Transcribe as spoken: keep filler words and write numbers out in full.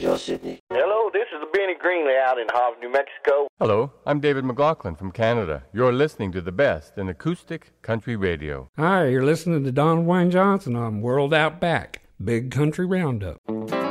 Bonjour, Sydney. Hello, this is Benny Greenley out in Hobbs, New Mexico. Hello, I'm David McLaughlin from Canada. You're listening to the best in acoustic country radio. Hi, you're listening to Don Wayne Johnson on World Out Back, Big Country Roundup.